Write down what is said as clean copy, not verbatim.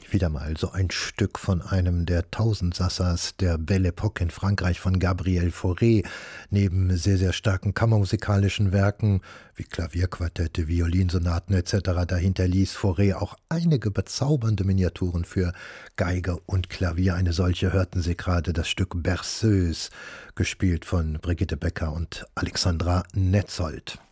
Wieder mal so ein Stück von einem der Tausendsassas der Belle Époque in Frankreich von Gabriel Fauré. Neben sehr, sehr starken kammermusikalischen Werken wie Klavierquartette, Violinsonaten etc. dahinter ließ Fauré auch einige bezaubernde Miniaturen für Geige und Klavier. Eine solche hörten Sie gerade, das Stück Berceuse, gespielt von Brigitte Becker und Alexandra Netzold.